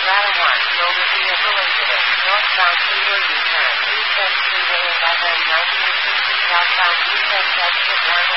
Nevada 1, Nova vehicle incident, northbound freeway U-turn, East Freeway 11, 1960 southbound East exit 1